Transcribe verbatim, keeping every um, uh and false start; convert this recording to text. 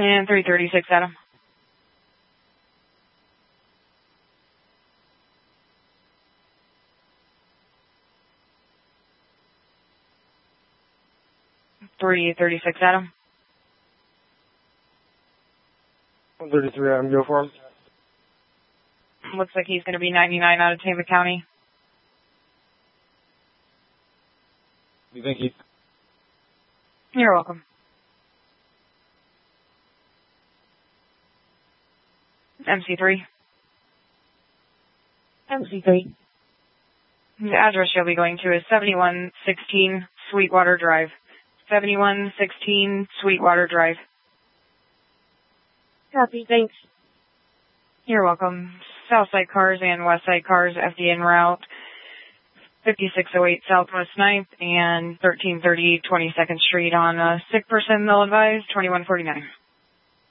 And three thirty-six, Adam. three thirty-six, Adam. one thirty-three, Adam, go for him. Looks like he's going to be ninety-nine out of Tama County. Thank you. You're welcome. M C three. M C three. The address you'll be going to is seventy-one sixteen Sweetwater Drive. seventy-one sixteen Sweetwater Drive. Copy, thanks. You're welcome. Southside cars and Westside cars, F D N route, fifty-six oh eight Southwest ninth and thirteen thirty twenty-second Street on a sick person, they'll advise, twenty-one forty-nine.